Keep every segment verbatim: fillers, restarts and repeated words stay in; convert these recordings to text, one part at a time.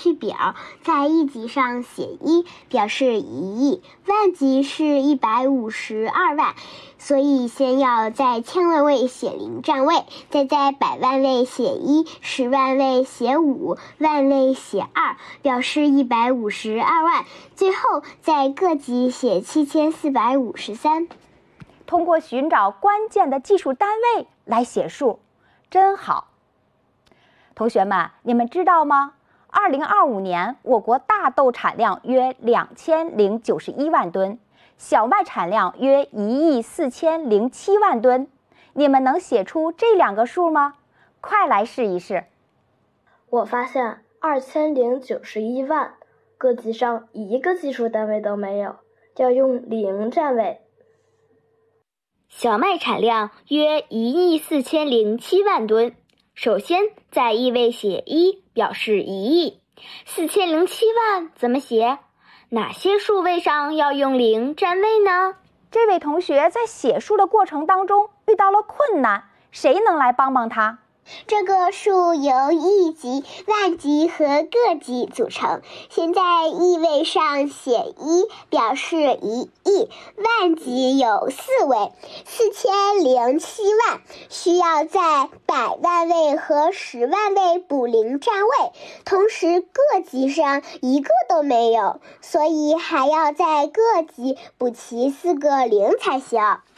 序表，在亿级上写一，表示一亿，万级是一百五十二万，所以先要在千万位写零占位，再在百万位写一，十万位写五，万位写二，表示一百五十二万，最后在个级写七千四百五十三。 通过寻找关键的计数单位来写数，真好。同学们，你们知道吗？二零二五年我国大豆产量约两千零九十一万吨，小麦产量约一亿四千零七万吨。你们能写出这两个数吗？快来试一试。 我发现二千零九十一万个级上一个计数单位都没有，要用零占位。 小麦产量约一亿四千零七万吨。首先在亿位写一，表示一亿。四千零七万怎么写？哪些数位上要用零占位呢？ 这位同学在写数的过程当中遇到了困难，谁能来帮帮他？ 这个数由亿级、万级和个级组成。先在亿位上写一，表示一亿。万级有四位，四千零七万，需要在百万位和十万位补零占位，同时个级上一个都没有，所以还要在个级补齐四个零才行。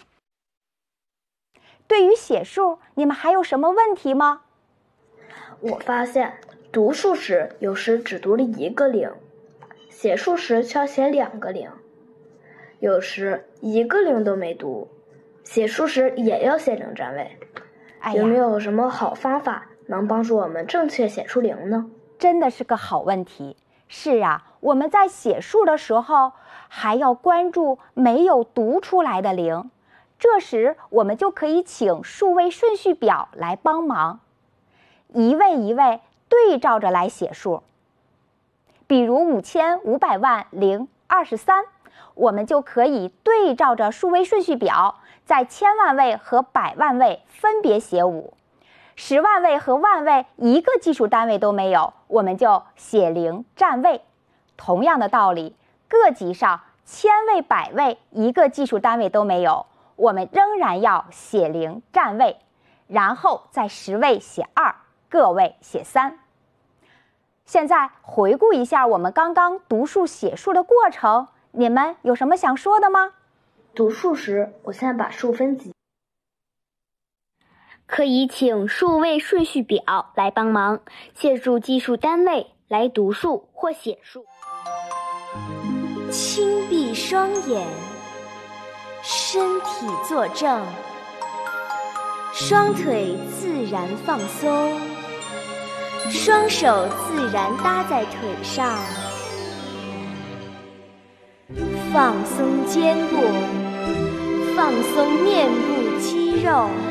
对于写数，你们还有什么问题吗？ 我发现读数时有时只读了一个零，写数时却要写两个零，有时一个零都没读，写数时也要写零占位。 哎呀， 有没有什么好方法能帮助我们正确写出零呢？ 真的是个好问题。是啊，我们在写数的时候还要关注没有读出来的零，这时我们就可以请数位顺序表来帮忙，一位一位对照着来写数。比如五千五百万零二十三，我们就可以对照着数位顺序表，在千万位和百万位分别写五，十万位和万位一个计数单位都没有，我们就写零占位。同样的道理，个级上千位、百位一个计数单位都没有，我们仍然要写零占位，然后在十位写二，个位写三。现在回顾一下我们刚刚读数写数的过程，你们有什么想说的吗？ 读数时，我先把数分级。 可以请数位顺序表来帮忙，借助计数单位来读数或写数。 轻闭双眼，身体坐正，双腿自然放松，双手自然搭在腿上，放松肩部，放松面部肌肉，